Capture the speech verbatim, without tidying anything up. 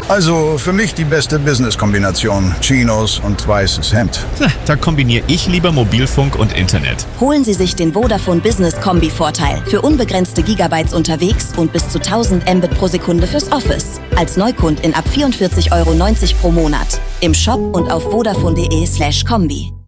Also für mich die beste Business-Kombination. Chinos und weißes Hemd. Da kombiniere ich lieber Mobilfunk und Internet. Holen Sie sich den Vodafone Business Kombi-Vorteil. Für unbegrenzte Gigabytes unterwegs und bis zu tausend Mbit pro Sekunde fürs Office. Als Neukundin ab vierundvierzig Euro neunzig pro Monat. Im Shop und auf vodafone punkt de slash kombi.